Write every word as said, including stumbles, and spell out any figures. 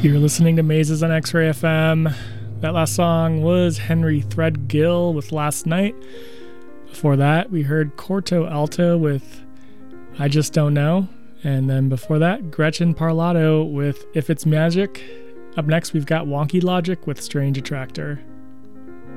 You're listening to Mazes on X-Ray F M. That last song was Henry Threadgill with Last Night. Before that, we heard Corto Alto with I Just Don't Know. And then before that, Gretchen Parlato with If It's Magic. Up next, we've got Wonky Logic with Strange Attractor.